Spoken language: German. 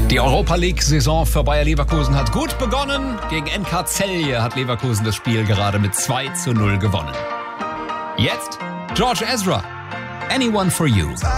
Die Europa League-Saison für Bayer Leverkusen hat gut begonnen. Gegen NK Celje hat Leverkusen das Spiel gerade mit 2:0 gewonnen. Jetzt George Ezra. Anyone for You.